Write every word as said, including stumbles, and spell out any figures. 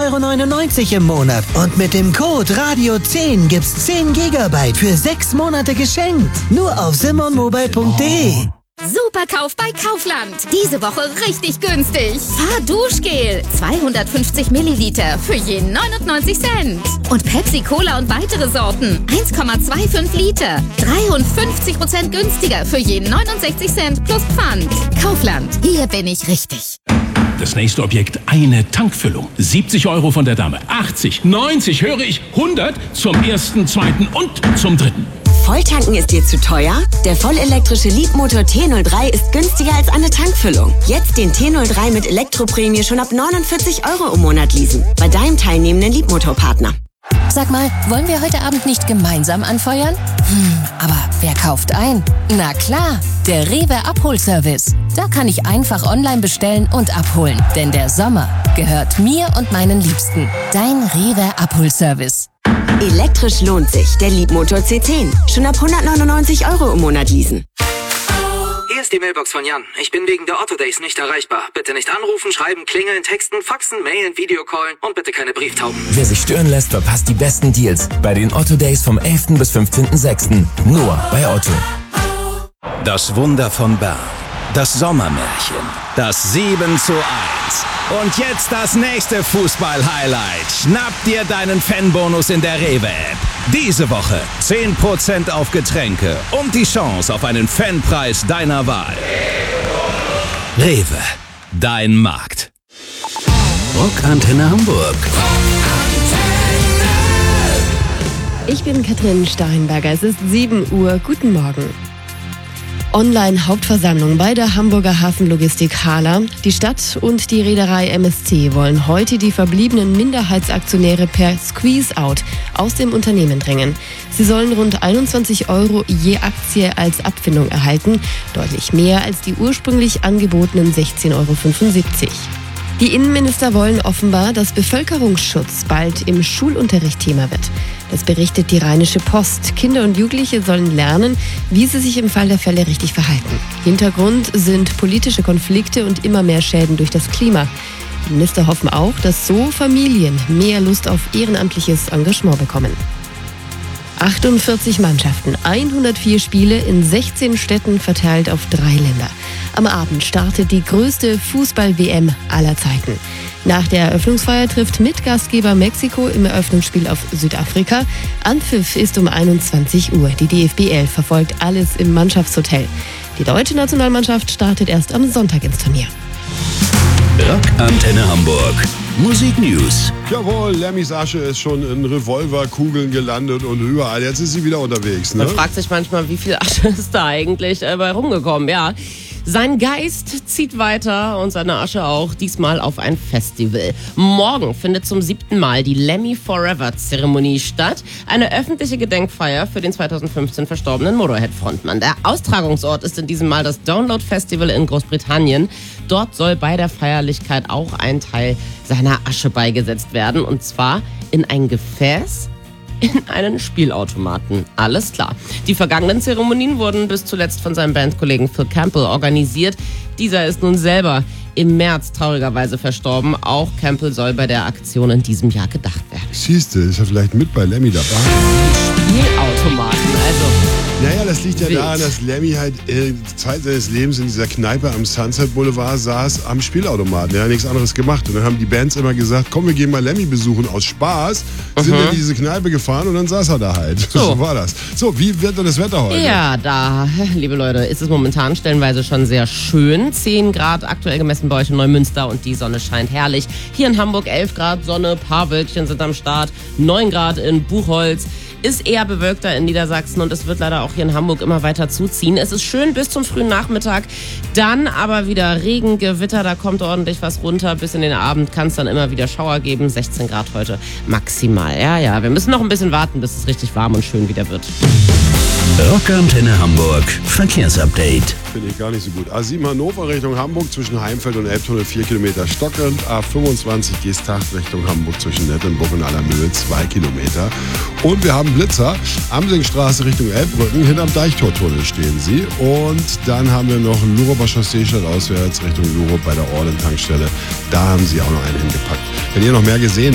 Euro neunundneunzig im Monat. Und mit dem Code Radio zehn gibt's zehn Gigabyte für sechs Monate geschenkt. Nur auf simonmobile punkt de. Superkauf bei Kaufland. Diese Woche richtig günstig. Fahrduschgel. zweihundertfünfzig Milliliter für je neunundneunzig Cent. Und Pepsi Cola und weitere Sorten. eins Komma fünfundzwanzig Liter. dreiundfünfzig Prozent günstiger für je neunundsechzig Cent plus Pfand. Kaufland. Hier bin ich richtig. Das nächste Objekt, eine Tankfüllung. siebzig Euro von der Dame. achtzig, neunzig, höre ich, hundert zum ersten, zweiten und zum dritten. Volltanken ist dir zu teuer? Der vollelektrische Leapmotor T null drei ist günstiger als eine Tankfüllung. Jetzt den T null drei mit Elektroprämie schon ab neunundvierzig Euro im Monat leasen. Bei deinem teilnehmenden Leapmotor-Partner. Sag mal, wollen wir heute Abend nicht gemeinsam anfeuern? Hm, aber wer kauft ein? Na klar, der Rewe Abholservice. Da kann ich einfach online bestellen und abholen. Denn der Sommer gehört mir und meinen Liebsten. Dein Rewe Abholservice. Elektrisch lohnt sich. Der Leapmotor C zehn. Schon ab hundertneunundneunzig Euro im Monat leasen. Hier ist die Mailbox von Jan. Ich bin wegen der Otto Days nicht erreichbar. Bitte nicht anrufen, schreiben, klingeln, texten, faxen, mailen, Videocallen und bitte keine Brieftauben. Wer sich stören lässt, verpasst die besten Deals bei den Otto Days vom elften bis fünfzehnten sechsten Nur bei Otto. Das Wunder von Bern. Das Sommermärchen. Das sieben zu eins. Und jetzt das nächste Fußball-Highlight. Schnapp dir deinen Fanbonus in der Rewe-App. Diese Woche zehn Prozent auf Getränke und die Chance auf einen Fanpreis deiner Wahl. Rewe, dein Markt. Rockantenne Hamburg. Ich bin Katrin Steinberger. Es ist sieben Uhr. Guten Morgen. Online-Hauptversammlung bei der Hamburger Hafenlogistik Hala. Die Stadt und die Reederei M S C wollen heute die verbliebenen Minderheitsaktionäre per Squeeze-Out aus dem Unternehmen drängen. Sie sollen rund einundzwanzig Euro je Aktie als Abfindung erhalten, deutlich mehr als die ursprünglich angebotenen sechzehn Euro fünfundsiebzig. Die Innenminister wollen offenbar, dass Bevölkerungsschutz bald im Schulunterricht Thema wird. Das berichtet die Rheinische Post. Kinder und Jugendliche sollen lernen, wie sie sich im Fall der Fälle richtig verhalten. Hintergrund sind politische Konflikte und immer mehr Schäden durch das Klima. Die Minister hoffen auch, dass so Familien mehr Lust auf ehrenamtliches Engagement bekommen. achtundvierzig Mannschaften, hundertvier Spiele in sechzehn Städten verteilt auf drei Länder. Am Abend startet die größte Fußball-W M aller Zeiten. Nach der Eröffnungsfeier trifft Mitgastgeber Mexiko im Eröffnungsspiel auf Südafrika. Anpfiff ist um einundzwanzig Uhr. Die D F B elf verfolgt alles im Mannschaftshotel. Die deutsche Nationalmannschaft startet erst am Sonntag ins Turnier. Rockantenne Hamburg. Musik News. Jawohl, Lemmys Asche ist schon in Revolverkugeln gelandet und überall. Jetzt ist sie wieder unterwegs. Ne? Man fragt sich manchmal, wie viel Asche ist da eigentlich äh, bei rumgekommen. Ja, sein Geist zieht weiter und seine Asche auch, diesmal auf ein Festival. Morgen findet zum siebten Mal die Lemmy Forever Zeremonie statt. Eine öffentliche Gedenkfeier für den zweitausendfünfzehn verstorbenen Motorhead-Frontmann. Der Austragungsort ist in diesem Mal das Download Festival in Großbritannien. Dort soll bei der Feierlichkeit auch ein Teil seiner Asche beigesetzt werden. Und zwar in ein Gefäß, in einen Spielautomaten. Alles klar. Die vergangenen Zeremonien wurden bis zuletzt von seinem Bandkollegen Phil Campbell organisiert. Dieser ist nun selber im März traurigerweise verstorben. Auch Campbell soll bei der Aktion in diesem Jahr gedacht werden. Siehst du, ist ja vielleicht mit bei Lemmy dabei. Spielautomaten, also... Naja, das liegt ja daran, dass Lemmy halt äh, Zeit seines Lebens in dieser Kneipe am Sunset Boulevard saß, am Spielautomaten. Er hat nichts anderes gemacht. Und dann haben die Bands immer gesagt, komm, wir gehen mal Lemmy besuchen. Aus Spaß sind Mhm. wir in diese Kneipe gefahren und dann saß er da halt. So, so war das. So, wie wird denn das Wetter heute? Ja, da, liebe Leute, ist es momentan stellenweise schon sehr schön. zehn Grad aktuell gemessen bei euch in Neumünster und die Sonne scheint herrlich. Hier in Hamburg elf Grad Sonne, paar Wölkchen sind am Start. neun Grad in Buchholz. Ist eher bewölkter in Niedersachsen und es wird leider auch hier in Hamburg immer weiter zuziehen. Es ist schön bis zum frühen Nachmittag, dann aber wieder Regen, Gewitter, da kommt ordentlich was runter. Bis in den Abend kann es dann immer wieder Schauer geben. sechzehn Grad heute maximal. Ja, ja, wir müssen noch ein bisschen warten, bis es richtig warm und schön wieder wird. Rockantenne Hamburg. Verkehrsupdate. Finde ich gar nicht so gut. A sieben Hannover Richtung Hamburg zwischen Heimfeld und Elbtunnel vier Kilometer stockend. A fünfundzwanzig Geesthacht Richtung Hamburg zwischen Nettenburg und Allermühl zwei Kilometer. Und wir haben Blitzer. Amsingstraße Richtung Elbbrücken. Hinterm Deichtortunnel stehen sie. Und dann haben wir noch Luruper Chaussee stadtauswärts Richtung Lurup bei der Orlen-Tankstelle. Da haben sie auch noch einen hingepackt. Wenn ihr noch mehr gesehen